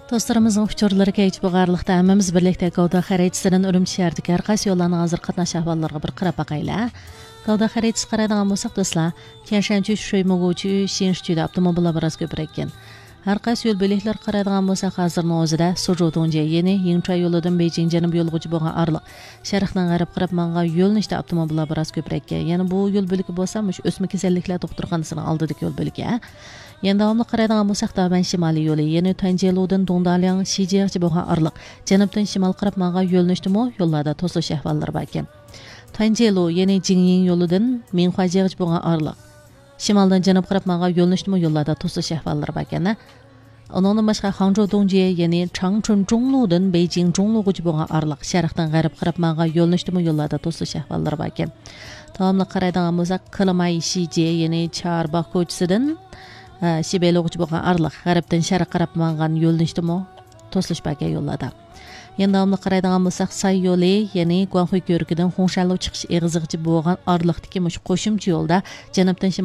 Dostlarımızın uçurları keyç boğarlıqda əmimiz birlikdə Qavda xəritəsinin Ürümçi şəhərdəki hər qaysı yollarının hazır qatnaş ahvallarına bir qara baxayla. Qavda xəritəsi qaraydigan bolsaq dostlar, Kənşənçi Şöymөгüçü Şenşçüdə avtomobillar biraz köpürəkən. Hər qaysı yol bölüklər qaraydigan bolsaq hazırның özüdə Suzhudunca yeni Yingchuan yoludan Beijing Janub yolğucu bolğan aralıq Şərqdən Qərb qarab manğan yo'lnishda avtomobillar biraz köpürəkən. Yəni bu yol bölüki bolsa, o'sma kasalliklar doktorxonasining oldidagi yol bölüki. Yana davomli qaraydigan bo'lsak, Daban shimoliy yo'li, yana Tanjeludan Dongdaliang Shijiachi bo'lgan araliq janubdan shimol qarab mangan yo'lnishdimi yo'llarda to'sish ahvollari bor ekan. Tanjelu, yana Jingying yo'lidan Minhuajiachi bo'lgan araliq shimoldan janub qarab mangan yo'lnishdimi yo'llarda to'sish ahvollari bor ekan. Ondan boshqa Hangzhou Dongji, yana Changchun Zhongludan Beijing Zhonglugacha bo'lgan araliq sharqdan g'arb qarab mangan yo'lnishdimi yo'llarda to'sish ahvollari bor ekan. Davomli qaraydigan bo'lsak, Qilmay Shiji, yana Charbaq ko'chasidan Şibeyloğucu bo'lgan araliq g'arbdan sharq qarab mangan yo'lnishdimi to'silish bo'lgan yo'llarda. Yana davomli qaraydigan bo'lsak, Say yo'li, ya'ni Guanghui ko'rikidan Hongshanlu chiqish eg'izigacha bo'lgan araliqdagi qo'shimcha yo'lda janubdan